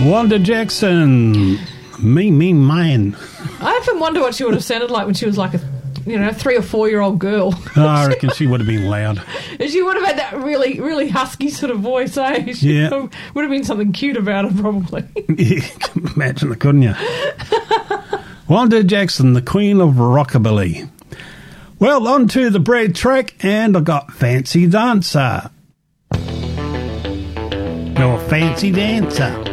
Wanda Jackson. Me, mine. I often wonder what she would have sounded like when she was like a 3 or 4 year old girl. Oh, I reckon she would have been loud. She would have had that really, really husky sort of voice, eh? She would have been something cute about her, probably. You can imagine it, couldn't you? Wanda Jackson, the queen of rockabilly. Well, on to the bread track, and I got Fancy Dancer. You're a fancy dancer.